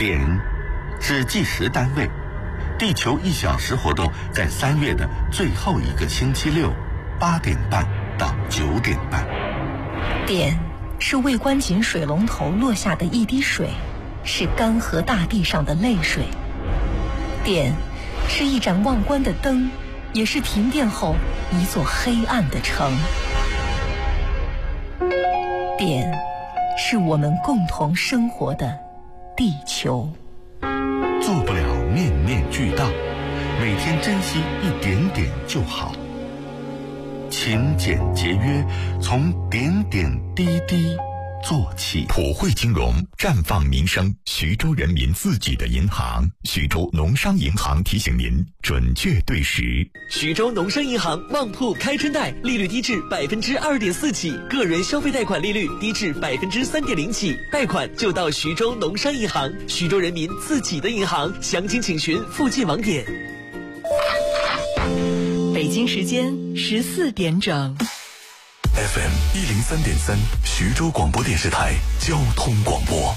点是计时单位，地球1小时活动在3月的最后一个星期六8点半到9点半。 点是未关紧水龙头落下的一滴水，是干涸大地上的泪水。点是一盏忘关的灯，也是停电后一座黑暗的城。点是我们共同生活的地球。 做不了面面俱到，每天珍惜一点点就好。勤俭节约，从点点滴滴做起。 普惠金融，绽放民生，徐州人民自己的银行。徐州农商银行提醒您准确对时。 徐州农商银行旺铺开春贷，利率低至2.4%起，个人消费贷款利率低至3.0%起，贷款就到徐州农商银行，徐州人民自己的银行。详情请询附近网点。 北京时间14点整。 FM 103.3，徐州广播电视台交通广播。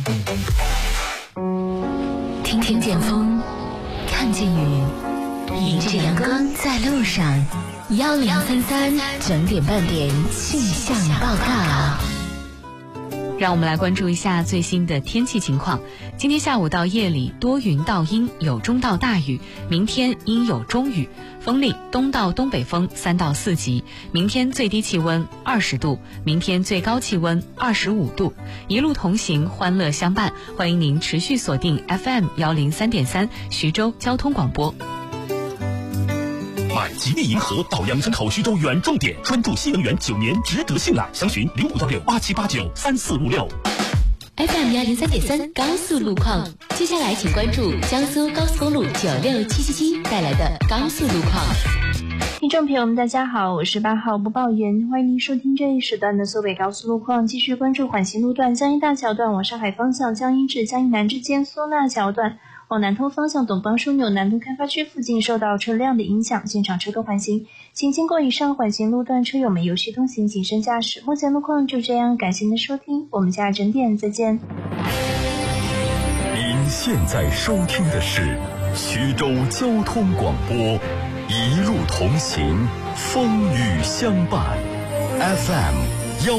听见风，看见雨，迎着阳光在路上。1033整点半点气象报告。 让我们来关注一下最新的天气情况。今天下午到夜里多云到阴，有中到大雨，明天阴有中雨，风力东到东北风3到4级，明天最低气温20度，明天最高气温25度。一路同行，欢乐相伴，欢迎您持续锁定 FM 103.3徐州交通广播。 买吉利银河到阳城口徐州远重点，专注新能源9年，值得信赖。详询056687893456。 FM 103.3高速路况，接下来请关注江苏高速公路96777带来的高速路况。 听众朋友们，大家好，我是8号播报员，欢迎您收听这一时段的苏北高速路况。继续关注缓行路段江阴大桥段往上海方向江阴至江阴南之间苏纳桥段。往南通方向董邦枢纽南通开发区附近受到车辆的影响，现场车多缓行，请经过以上缓行路段车友们有序通行，谨慎驾驶。目前路况就这样，感谢您的收听，我们下整点再见。 您现在收听的是徐州交通广播，一路同行，风雨相伴，FM